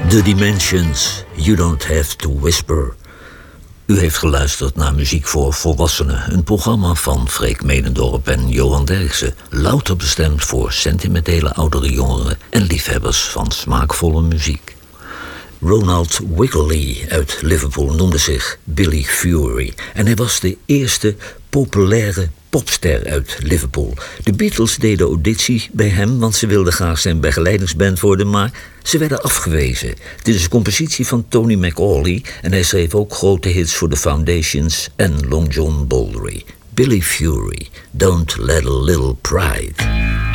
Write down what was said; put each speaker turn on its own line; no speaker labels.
The Dimensions, You Don't Have to Whisper. U heeft geluisterd naar Muziek voor Volwassenen, een programma van Freek Medendorp en Johan Derksen, louter bestemd voor sentimentele oudere jongeren en liefhebbers van smaakvolle muziek. Ronald Wickerly uit Liverpool noemde zich Billy Fury en hij was de eerste populaire popster uit Liverpool. De Beatles deden auditie bij hem, want ze wilden graag zijn begeleidingsband worden, maar ze werden afgewezen. Dit is een compositie van Tony McAuley en hij schreef ook grote hits voor The Foundations en Long John Baldry. Billy Fury, Don't Let a Little Pride.